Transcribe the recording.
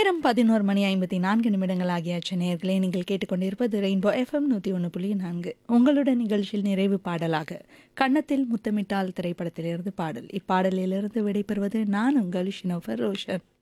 நேரம் 11:54 ஆகியாச்சு நேயர்களே. நீங்கள் கேட்டுக்கொண்டிருப்பது ரெயின்போ எஃப்எம் 101.4. உங்களுடன் நிகழ்ச்சியில் நிறைவு பாடலாக கன்னத்தில் முத்தமிட்டால் திரைப்படத்திலிருந்து பாடல். இப்பாடலிலிருந்து விடைபெறுவது நான் உங்கள் ஷினோஃபர் ரோஷன்.